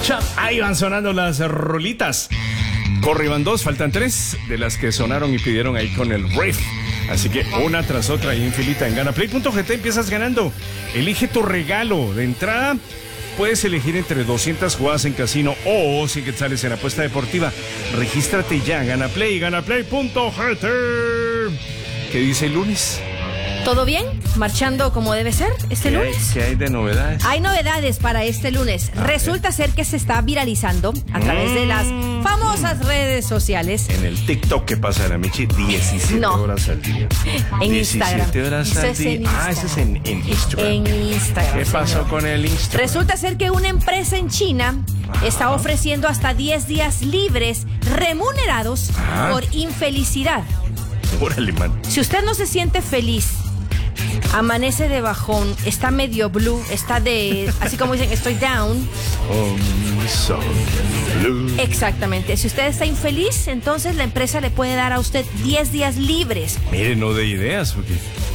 chat. Ahí van sonando las rolitas. Corre, van 2, faltan 3 de las que sonaron y pidieron ahí con el riff. Así que una tras otra ahí en filita en ganaplay.gt empiezas ganando. Elige tu regalo. De entrada puedes elegir entre 200 jugadas en casino o 100 quetzales en apuesta deportiva. Regístrate ya, Ganaplay, ganaplay.gt. ¿Qué dice el lunes? ¿Todo bien? ¿Marchando como debe ser este lunes? ¿Qué hay de novedades? Hay novedades para este lunes. Resulta ser que se está viralizando a través de las famosas redes sociales. En el TikTok, ¿qué pasa, la Michi? 17 horas al día. En Instagram. 17 horas al día. Eso es en Instagram. En Instagram. ¿Qué pasó con el Instagram? Resulta ser que una empresa en China está ofreciendo hasta 10 días libres remunerados por infelicidad. Órale, man. Si usted no se siente feliz, amanece de bajón, está medio blue, está de, así como dicen, estoy down. So blue. Exactamente. Si usted está infeliz, entonces la empresa le puede dar a usted 10 días libres. Mire, no de ideas, porque...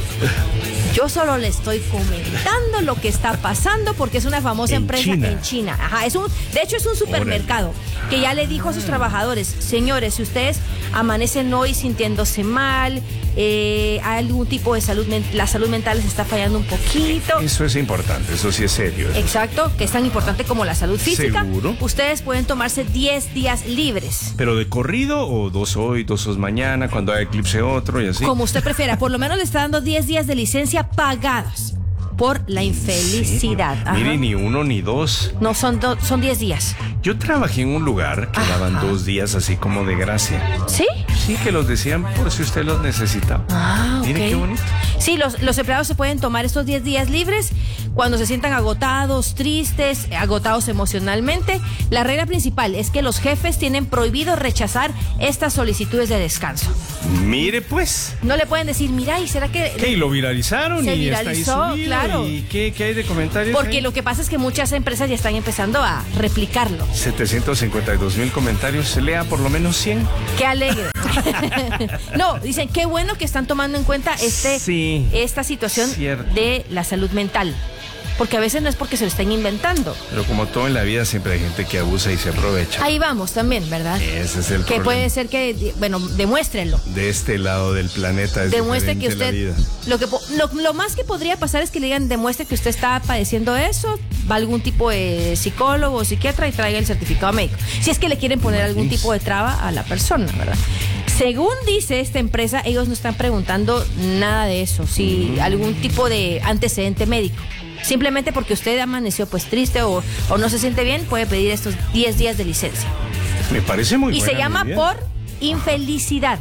Yo solo le estoy comentando lo que está pasando porque es una famosa empresa en China. Ajá, de hecho es un supermercado que ya le dijo a sus trabajadores: señores, si ustedes amanecen hoy sintiéndose mal, hay algún tipo de la salud mental les está fallando un poquito. Eso es importante, eso sí es serio. Exacto, que es tan importante como la salud física. ¿Seguro? Ustedes pueden tomarse 10 días libres. ¿Pero de corrido o 2 hoy, 2 mañana, cuando hay eclipse otro y así? Como usted prefiera, por lo menos le está dando 10 días de licencia pagados por la infelicidad. Mire, ni 1 ni 2. No, son 10 días. Yo trabajé en un lugar que daban 2 días así como de gracia. ¿Sí? Sí, que los decían por si usted los necesita. Mire qué bonito. Sí, los empleados se pueden tomar estos 10 días libres cuando se sientan agotados, tristes, agotados emocionalmente. La regla principal es que los jefes tienen prohibido rechazar estas solicitudes de descanso. Mire, pues. No le pueden decir, mira, ¿y será que...? ¿Qué? ¿Y lo viralizaron? Se y viralizó, está ahí subido, claro. ¿Y qué hay de comentarios? Porque ahí? lo que pasa es que muchas empresas ya están empezando a replicarlo. 752,000 comentarios. Lea por lo menos 100. ¡Qué alegre! No, dicen, qué bueno que están tomando en cuenta esta situación de la salud mental. Porque a veces no es porque se lo estén inventando. Pero como todo en la vida, siempre hay gente que abusa y se aprovecha. Ahí vamos también, ¿verdad? Ese es el que problema. puede ser que, bueno, demuéstrenlo. De este lado del planeta es demuestre que usted, la vida. Lo más que podría pasar es que le digan, demuestre que usted está padeciendo eso, va a algún tipo de psicólogo o psiquiatra y traiga el certificado médico. Si es que le quieren poner algún tipo de traba a la persona, ¿verdad? Según dice esta empresa, ellos no están preguntando nada de eso, si algún tipo de antecedente médico. Simplemente porque usted amaneció pues triste o no se siente bien, puede pedir estos 10 días de licencia. Me parece muy buena. Y se llama idea. por infelicidad.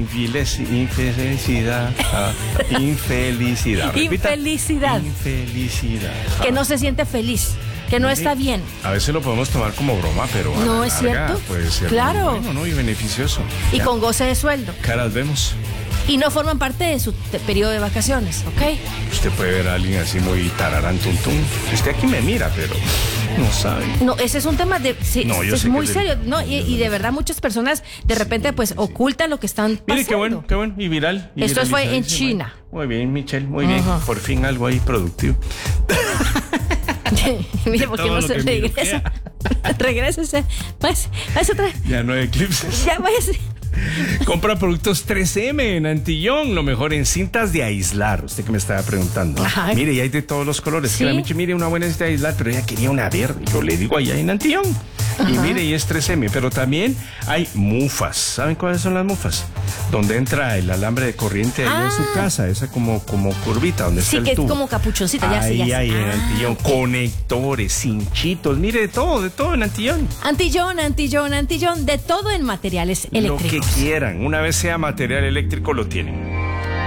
Infelicidad. Infelicidad. Repita. Infelicidad. Infelicidad. Que no se siente feliz, que no está bien. A veces lo podemos tomar como broma, pero no a es la larga cierto. Puede ser claro. muy bueno, ¿no? Y beneficioso. Y con goce de sueldo. Caras vemos. Y no forman parte de su periodo de vacaciones, ¿ok? Usted puede ver a alguien así muy tararán tuntún. Usted aquí me mira, pero no sabe. No, ese es un tema es muy serio, ¿no? Y de verdad muchas personas de repente pues ocultan lo que están pasando. Mire, qué bueno, y viral. Esto fue en China. Muy bien, Michelle, muy bien. Por fin algo ahí productivo. Mire, porque no se regresa. Regrésese. Pues otra. Ya no hay eclipses. Ya váyase. Compra productos 3M en Antillón, lo mejor en cintas de aislar. Usted que me estaba preguntando. Ajá. Mire, y hay de todos los colores. ¿Sí? Que la Michi, mire, una buena cinta de aislar, pero ella quería una verde. Yo le digo allá en Antillón. Ajá. Y mire, y es 3M, pero también hay mufas. ¿Saben cuáles son las mufas? Donde entra el alambre de corriente ahí en su casa, esa como curvita, donde está el tubo. Sí, que es como capuchoncita, ya sé. Ahí en Antillón, conectores, cinchitos, mire, de todo en Antillón. Antillón, de todo en materiales eléctricos. Lo que quieran, una vez sea material eléctrico lo tienen.